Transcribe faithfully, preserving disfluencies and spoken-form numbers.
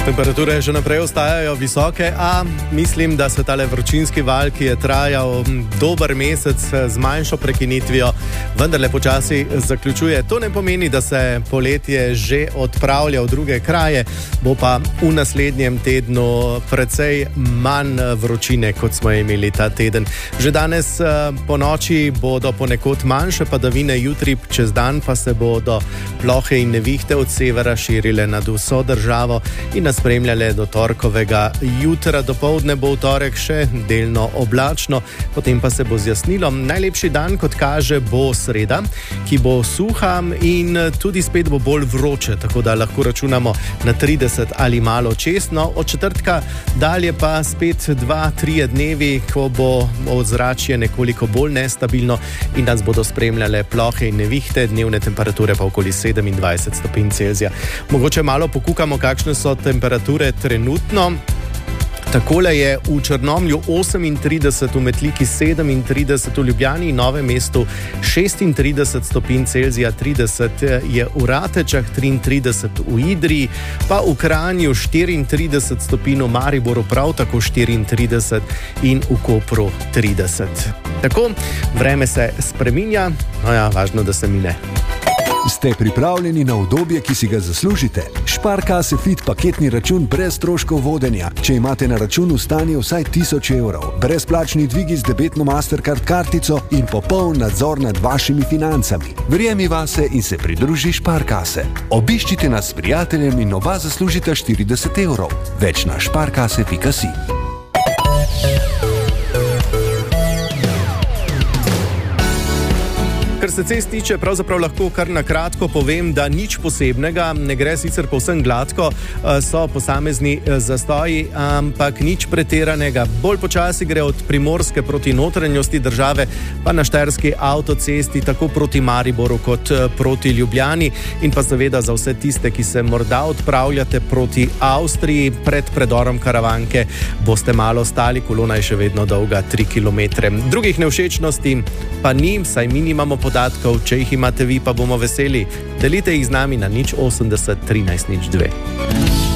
Temperature še naprej ostajajo visoke, a mislim, da se tale vročinski val, ki je trajal dober mesec z manjšo prekinitvijo, vendarle počasi zaključuje. To ne pomeni, da se poletje že odpravlja v druge kraje, bo pa v naslednjem tednu precej manj vročine, kot smo imeli ta teden. Že danes po noči bodo ponekod manjše padavine, jutri čez dan pa se bodo plohe in nevihte od severa širile nad vso državo in nas spremljale do torkovega jutra. Dopoldne bo v torek še delno oblačno, potem pa se bo zjasnilo. Najlepši dan, kot kaže, bo sreda, ki bo suha in tudi spet bo bolj vroče, tako da lahko računamo na trideset ali malo čez. No, od četrtka dalje pa spet dva, trije dnevi, ko bo ozračje nekoliko bolj nestabilno in nas bodo spremljale plohe in nevihte, dnevne temperature pa okoli sedemindvajset stopinj Celzija. Mogoče malo pokukamo, kakšne so temperature trenutno. Takole je v Črnomlju osemintrideset, v Metliki sedemintrideset, v Ljubljani in Novem mestu šestintrideset stopinj Celzija, trideset je v Ratečah, triintrideset v Idriji, pa v Kranju štiriintrideset stopinj, v Mariboru prav tako štiriintrideset in v Kopru trideset. Tako, vreme se spreminja, no ja, važno, da se mine. Ste pripravljeni na udobje, ki si ga zaslužite? Sparkasse Fit paketni račun brez stroškov vodenja. Če imate na računu stanje vsaj tisoč evrov, brezplačni dvigi z debetno Mastercard kartico in popoln nadzor nad vašimi financami. Verjemi vase in se pridruži Sparkasse. Obiščite nas s prijateljem in oba zaslužite štirideset evrov. Več na sparkasse pika si. Kar se cest tiče, pravzaprav lahko kar na kratko povem, da nič posebnega, ne gre sicer povsem gladko, so posamezni zastoji, ampak nič pretiranega. Bolj počasi gre od Primorske proti notranjosti države, pa na štajerski avtocesti, tako proti Mariboru kot proti Ljubljani in pa seveda za vse tiste, ki se morda odpravljate proti Avstriji pred predorom Karavanke, boste malo stali, kolona je še vedno dolga tri kilometre. Drugih nevšečnosti pa ni, saj mi nimamo podatkov, če jih imate vi, pa bomo veseli. Delite jih z nami na nič osemdeset trinajst nič dve.